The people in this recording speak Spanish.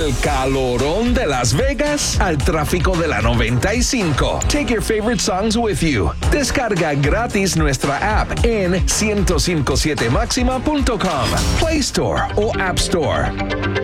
Del calorón de Las Vegas al tráfico de la 95. Take your favorite songs with you. Descarga gratis nuestra app en 1057maxima.com, Play Store o App Store.